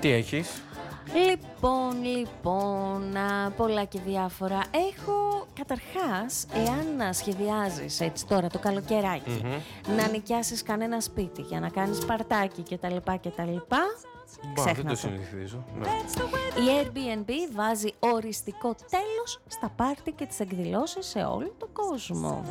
Τι έχεις? Λοιπόν, πολλά και διάφορα. Έχω, καταρχάς, εάν σχεδιάζεις έτσι τώρα το καλοκαιράκι, να νοικιάσεις κανένα σπίτι για να κάνεις παρτάκι κτλ. Δεν το συνηθίζω. Ναι. Η Airbnb βάζει οριστικό τέλος στα πάρτι και τις εκδηλώσεις σε όλο τον κόσμο.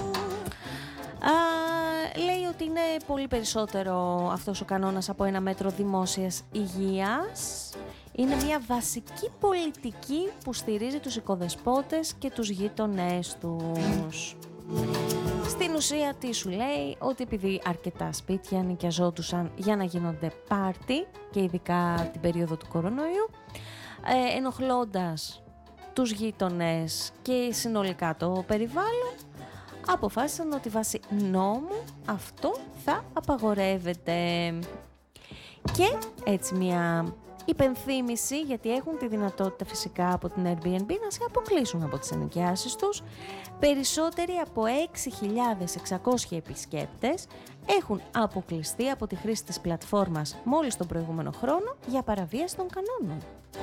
Λέει ότι είναι πολύ περισσότερο αυτός ο κανόνας από ένα μέτρο δημόσιας υγείας. Είναι μια βασική πολιτική που στηρίζει τους οικοδεσπότες και τους γείτονές τους. Στην ουσία τι σου λέει? Ότι επειδή αρκετά σπίτια νοικιαζόντουσαν για να γίνονται πάρτι και ειδικά την περίοδο του κορονοϊού, ενοχλώντας τους γείτονες και συνολικά το περιβάλλον, αποφάσισαν ότι βάσει νόμου αυτό θα απαγορεύεται. Και έτσι μια υπενθύμηση, γιατί έχουν τη δυνατότητα φυσικά από την Airbnb να σε αποκλείσουν από τις ενοικιάσεις τους. Περισσότεροι από 6.600 επισκέπτες έχουν αποκλειστεί από τη χρήση της πλατφόρμας μόλις τον προηγούμενο χρόνο για παραβίαση των κανόνων.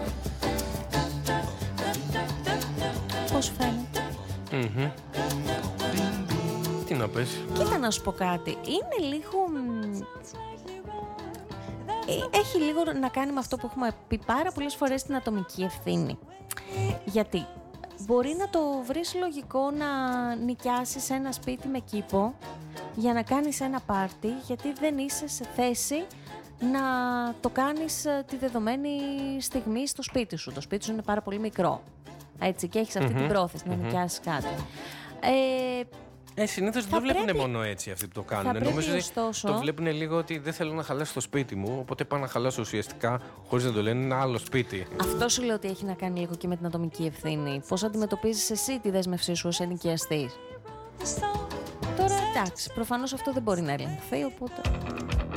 Πώς φαίνεται? Τι να πες? Κοίτα να σου πω κάτι, είναι λίγο... έχει λίγο να κάνει με αυτό που έχουμε πει πάρα πολλές φορές, την ατομική ευθύνη. Γιατί μπορεί να το βρεις λογικό να νοικιάσεις ένα σπίτι με κήπο για να κάνεις ένα πάρτι, γιατί δεν είσαι σε θέση να το κάνεις τη δεδομένη στιγμή στο σπίτι σου. Το σπίτι σου είναι πάρα πολύ μικρό, έτσι, και έχεις αυτή την πρόθεση να νοικιάσεις κάτι. Συνήθως δεν το βλέπουν μόνο έτσι αυτοί που το κάνουν. Νομίζω ότι το βλέπουν λίγο ότι δεν θέλω να χαλάσω το σπίτι μου, οπότε πάω να χαλάσω ουσιαστικά, χωρίς να το λένε, ένα άλλο σπίτι. Αυτό σου λέω ότι έχει να κάνει λίγο και με την ατομική ευθύνη. Πώς αντιμετωπίζεις εσύ τη δέσμευσή σου ως ενοικιαστής? Τώρα εντάξει, προφανώς αυτό δεν μπορεί να ελεγχθεί, οπότε...